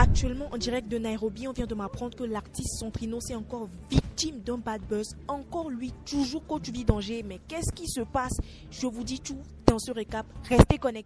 Actuellement, en direct de Nairobi, on vient de m'apprendre que l'artiste Centrino est encore victime d'un bad buzz. Encore lui, toujours coach vie danger. Mais qu'est-ce qui se passe? Je vous dis tout dans ce récap. Restez connectés.